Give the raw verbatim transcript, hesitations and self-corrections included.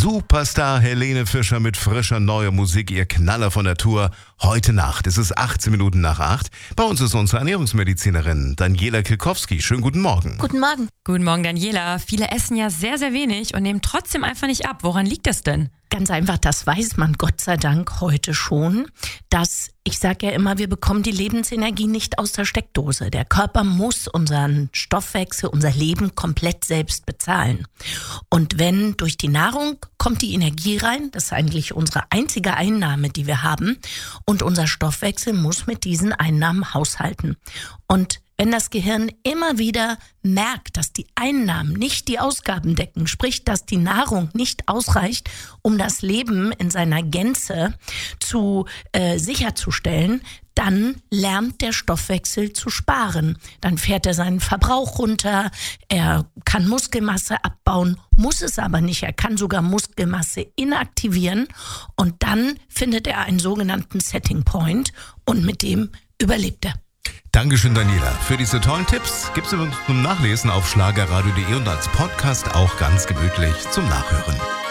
Superstar Helene Fischer mit frischer neuer Musik, ihr Knaller von der Tour. Heute Nacht, es ist achtzehn Minuten nach acht. Bei uns ist unsere Ernährungsmedizinerin Daniela Kilkowski. Schönen guten Morgen. Guten Morgen. Guten Morgen, Daniela. Viele essen ja sehr, sehr wenig und nehmen trotzdem einfach nicht ab. Woran liegt das denn? Ganz einfach, das weiß man Gott sei Dank heute schon, dass, ich sage ja immer, wir bekommen die Lebensenergie nicht aus der Steckdose. Der Körper muss unseren Stoffwechsel, unser Leben komplett selbst bezahlen. Und wenn durch die Nahrung kommt die Energie rein, das ist eigentlich unsere einzige Einnahme, die wir haben, und unser Stoffwechsel muss mit diesen Einnahmen haushalten. Und wenn das Gehirn immer wieder merkt, dass die Einnahmen nicht die Ausgaben decken, sprich, dass die Nahrung nicht ausreicht, um das Leben in seiner Gänze zu äh, sicherzustellen, dann lernt der Stoffwechsel zu sparen. Dann fährt er seinen Verbrauch runter, er kann Muskelmasse abbauen, muss es aber nicht. Er kann sogar Muskelmasse inaktivieren und dann findet er einen sogenannten Setting Point und mit dem überlebt er. Dankeschön, Daniela. Für diese tollen Tipps gibt es übrigens zum Nachlesen auf schlagerradio punkt de und als Podcast auch ganz gemütlich zum Nachhören.